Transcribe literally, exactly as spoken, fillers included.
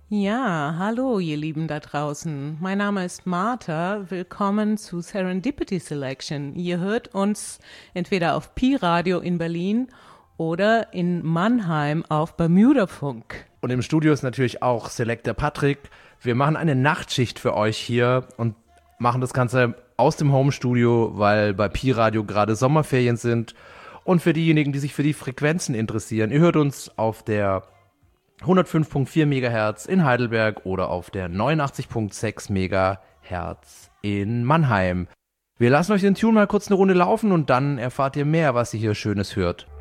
Ja, hallo ihr Lieben da draußen. Mein Name ist Martha. Willkommen zu Serendipity Selection. Ihr hört uns entweder auf Pi Radio in Berlin oder in Mannheim auf Bermudafunk. Und im Studio ist natürlich auch Selector Patrick. Wir machen eine Nachtschicht für euch hier und machen das Ganze aus dem Homestudio, weil bei Pi Radio gerade Sommerferien sind. Und für diejenigen, die sich für die Frequenzen interessieren, ihr hört uns auf der hundertfünf Komma vier Megahertz in Heidelberg oder auf der neunundachtzig Komma sechs Megahertz in Mannheim. Wir lassen euch den Tune mal kurz eine Runde laufen und dann erfahrt ihr mehr, was ihr hier Schönes hört.